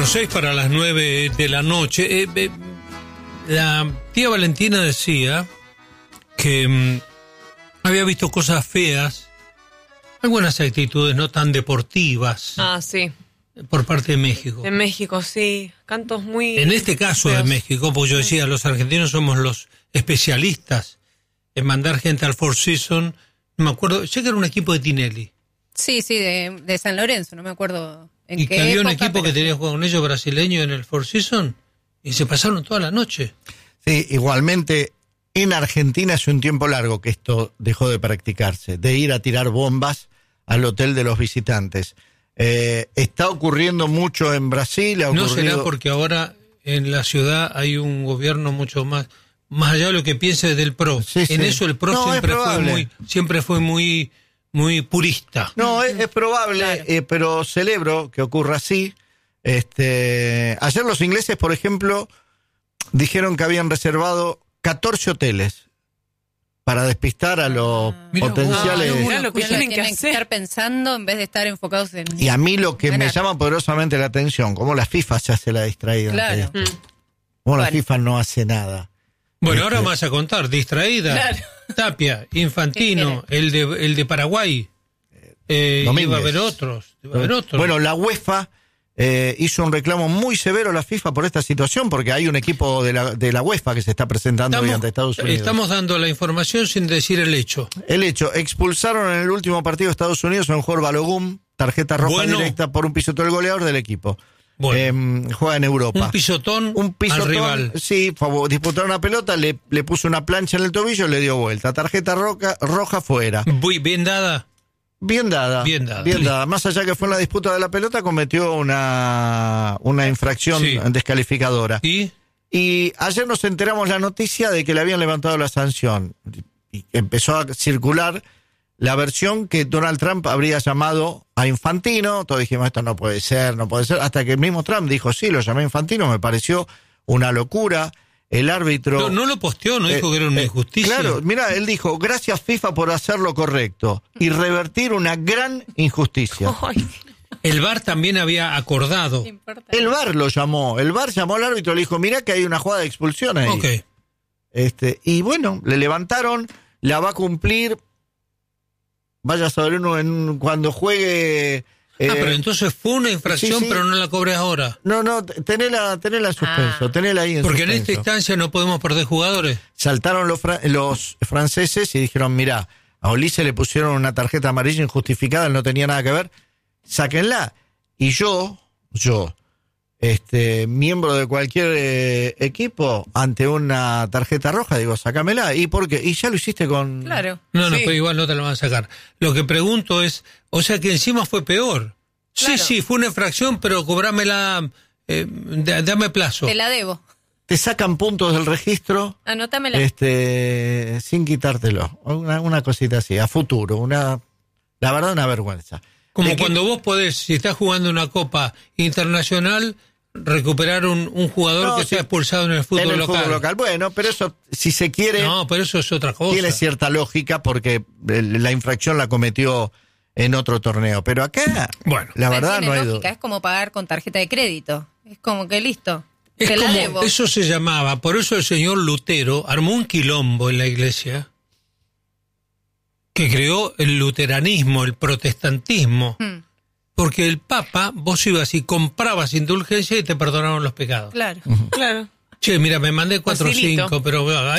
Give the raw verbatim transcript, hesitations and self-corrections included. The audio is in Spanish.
Bueno, seis para las nueve de la noche. Eh, eh, la tía Valentina decía que mm, había visto cosas feas, algunas actitudes no tan deportivas. Ah, sí. Por parte de México. De México, sí. Cantos muy... En este caso feos. de México, porque yo decía, los argentinos somos los especialistas en mandar gente al Four Seasons. No me acuerdo, sé que era un equipo de Tinelli. Sí, sí, de, de San Lorenzo, no me acuerdo en Y qué que había un época, equipo que pero tenía sí. jugado con ellos brasileño en el Four Seasons y se pasaron toda la noche. Sí, igualmente en Argentina hace un tiempo largo que esto dejó de practicarse, de ir a tirar bombas al hotel de los visitantes. Eh, está ocurriendo mucho en Brasil. Ha ¿No ocurrido... será porque ahora en la ciudad hay un gobierno mucho más, más allá de lo que piense del P R O? Sí, en sí. eso el P R O No, siempre es fue probable. muy, siempre fue muy, muy purista. No, es, es probable, Claro. eh, pero celebro que ocurra así. Este, ayer los ingleses, por ejemplo, dijeron que habían reservado catorce hoteles para despistar a los Mira vos. potenciales. Ah, Mirá Mirá lo que lo tienen que tienen que hacer. estar pensando en vez de estar enfocados en... Y a mí lo que me ganar. llama poderosamente la atención, cómo la FIFA se hace la distraída. ante Claro. esto. Mm. Cómo la Bueno. FIFA no hace nada. Bueno, Este- ahora me vas a contar, distraída, Claro. Tapia, Infantino, el de, el de Paraguay, eh, Domínguez. iba a haber otros, iba a haber otros. Bueno, la UEFA eh, hizo un reclamo muy severo a la FIFA por esta situación, porque hay un equipo de la, de la UEFA que se está presentando hoy ante Estados Unidos. estamos dando la información sin decir el hecho. El hecho, expulsaron en el último partido de Estados Unidos a un jugador Balogum, tarjeta roja Bueno. directa por un pisotón del goleador del equipo. Bueno, Eh, juega en Europa. un pisotón, Un pisotón, al rival. sí, favor, disputaron una pelota, le, le puso una plancha en el tobillo, le dio vuelta. Tarjeta roca, roja fuera. Muy bien dada. Bien dada. Bien dada. Bien dada. Más allá que fue en la disputa de la pelota, cometió una, una infracción Sí. descalificadora. ¿Y? Y ayer nos enteramos la noticia de que le habían levantado la sanción. Y empezó a circular la versión que Donald Trump habría llamado a Infantino. Todos dijimos, esto no puede ser, no puede ser. Hasta que el mismo Trump dijo, sí, lo llamé Infantino, me pareció una locura. El árbitro... No, no lo posteó, no dijo Eh, que era una eh, injusticia. Claro, mira, él dijo, gracias FIFA por hacer lo correcto y revertir una gran injusticia. Ay, El V A R también había acordado. No importa. El V A R lo llamó, el V A R llamó al árbitro y le dijo, mira que hay una jugada de expulsión ahí. Ok. Este, y bueno, le levantaron, la va a cumplir, vaya a saber uno en, cuando juegue... eh, ah, pero entonces fue una infracción, sí, sí. pero no la cobres ahora. No, no, tenela, tenela en suspenso, Ah. tenela ahí en Porque en suspenso. esta instancia no podemos perder jugadores. Saltaron los, fra- los franceses y dijeron, mirá, a Olise le pusieron una tarjeta amarilla injustificada, él no tenía nada que ver, sáquenla. Y yo, yo, este, miembro de cualquier eh, equipo, ante una tarjeta roja, digo, sácamela. ¿Y por qué? Y ya lo hiciste con... Claro. No, no, Sí. pero igual no te lo van a sacar. Lo que pregunto es, o sea que encima fue peor. Sí, Claro. sí, fue una infracción, pero cobrámela, eh, da- dame plazo. Te la debo. Te sacan puntos del registro, Anótamela. este, sin quitártelo. Una, una cosita así, a futuro, una, la verdad, una vergüenza. Como ¿De qué- cuando vos podés, si estás jugando una copa internacional, recuperar un, un jugador No, que sí, sea expulsado en el fútbol en el local. fútbol local. Bueno, pero eso, si se quiere, No, pero eso es otra cosa. tiene cierta lógica porque el- la infracción la cometió en otro torneo. Pero acá, Bueno. la verdad Tiene no hay lógica, duda. es como pagar con tarjeta de crédito. Es como que listo. Es Te la como, debo. eso se llamaba, por eso el señor Lutero armó un quilombo en la iglesia que creó el luteranismo, el protestantismo, Mm, porque el Papa, vos ibas y comprabas indulgencia y te perdonaron los pecados. claro. claro. Che, mira, me mandé cuatro o Facilito. cinco, pero